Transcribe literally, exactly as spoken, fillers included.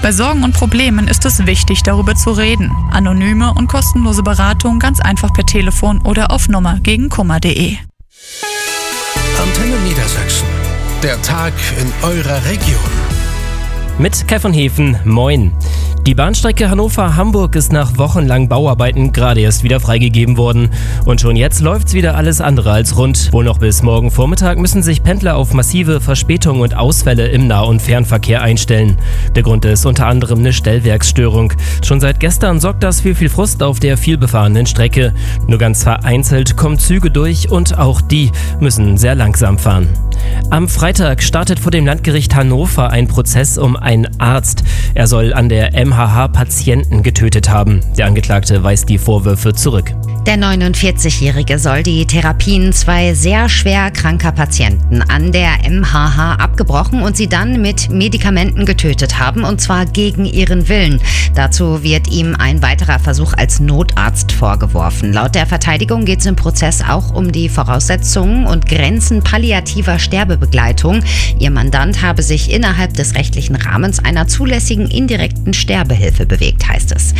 Bei Sorgen und Problemen ist es wichtig, darüber zu reden. Anonyme und kostenlose Beratung ganz einfach per Telefon oder auf Nummer gegen Kummer punkt de. Antenne Niedersachsen. Der Tag in eurer Region. Mit Kai von Hefen, moin. Die Bahnstrecke Hannover-Hamburg ist nach wochenlangen Bauarbeiten gerade erst wieder freigegeben worden. Und schon jetzt läuft's wieder alles andere als rund. Wohl noch bis morgen Vormittag müssen sich Pendler auf massive Verspätungen und Ausfälle im Nah- und Fernverkehr einstellen. Der Grund ist unter anderem eine Stellwerksstörung. Schon seit gestern sorgt das für viel Frust auf der vielbefahrenen Strecke. Nur ganz vereinzelt kommen Züge durch und auch die müssen sehr langsam fahren. Am Freitag startet vor dem Landgericht Hannover ein Prozess um einen Arzt. Er soll an der M H H Patienten getötet haben. Der Angeklagte weist die Vorwürfe zurück. Der neunundvierzigjährige soll die Therapien zwei sehr schwer kranker Patienten an der M H H abgebrochen und sie dann mit Medikamenten getötet haben, und zwar gegen ihren Willen. Dazu wird ihm ein weiterer Versuch als Notarzt vorgeworfen. Laut der Verteidigung geht es im Prozess auch um die Voraussetzungen und Grenzen palliativer Sterbebegleitung. Ihr Mandant habe sich innerhalb des rechtlichen Rahmens einer zulässigen indirekten Sterbehilfe bewegt, heißt es.